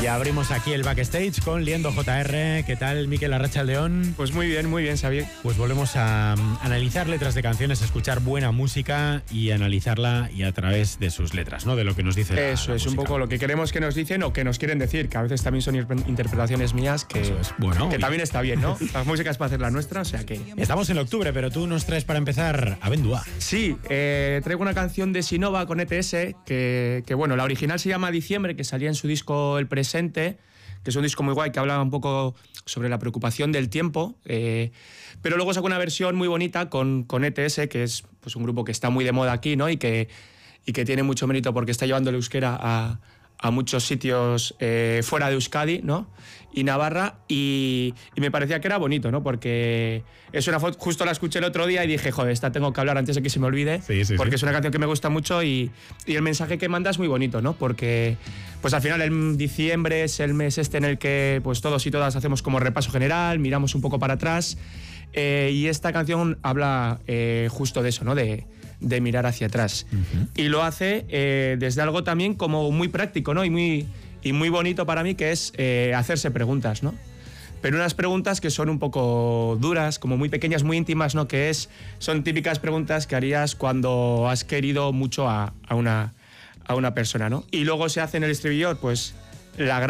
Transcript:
Y abrimos aquí el backstage con Liendo JR. ¿Qué tal, Miquel Arratsaldeon? Pues muy bien, Xavier. Pues volvemos a analizar letras de canciones, a escuchar buena música y analizarla y a través de sus letras, ¿no? De lo que nos dice Eso la es música. Un poco lo que queremos que nos dicen o que nos quieren decir, que a veces también son interpretaciones mías, que, Eso es. Bueno, que también está bien, ¿no? La música es para hacer la nuestra, o sea que... Estamos en octubre, pero tú nos traes para empezar Abendua. Sí, traigo una canción de Sinova con ETS, que bueno, la original se llama Diciembre, que salía en su disco El Presente, que es un disco muy guay, que habla un poco sobre la preocupación del tiempo, pero luego sacó una versión muy bonita con ETS, que es pues, un grupo que está muy de moda aquí, ¿no? y que tiene mucho mérito porque está llevando el euskera a muchos sitios fuera de Euskadi, ¿no? Y Navarra, y me parecía que era bonito, ¿no? Porque es una foto, justo la escuché el otro día y dije, joder, esta tengo que hablar antes de que se me olvide, porque es una canción que me gusta mucho y el mensaje que manda es muy bonito, ¿no? Porque pues al final el diciembre es el mes en el que pues todos y todas hacemos como repaso general, miramos un poco para atrás, y esta canción habla justo de eso, ¿no? De mirar hacia atrás. Uh-huh. Y lo hace desde algo también como muy práctico, ¿no? Y muy bonito para mí, que es hacerse preguntas, ¿no? Pero unas preguntas que son un poco duras, como muy pequeñas, muy íntimas, ¿no? Son típicas preguntas que harías cuando has querido mucho a una persona, ¿no? Y luego se hace en el estribillo, pues, la